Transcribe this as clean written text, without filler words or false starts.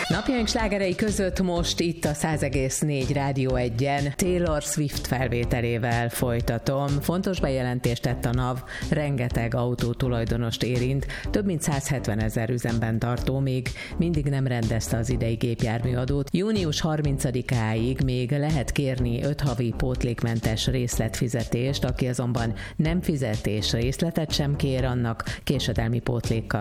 Napjaink slágerei között most itt a 100,4 Rádió 1-en Taylor Swift felvételével folytatom. Fontos bejelentést tett a NAV, rengeteg autó tulajdonost érint, több mint 170 000 üzemben tartó még mindig nem rendezte az idei gépjárműadót. Június 30-áig még lehet kérni 5 havi pótlékmentes részletfizetést, aki azonban nem fizet és részletet sem kér, annak késedelmi pótlékkal